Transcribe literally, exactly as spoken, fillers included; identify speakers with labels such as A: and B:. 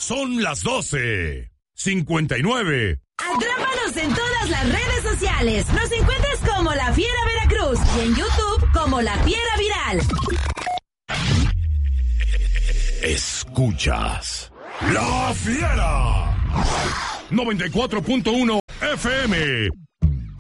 A: Son las doce cincuenta y nueve.
B: Atrápanos en todas las redes sociales. Nos encuentras como La Fiera Veracruz y en YouTube como La Fiera Viral.
A: Escuchas La Fiera noventa y cuatro punto uno F M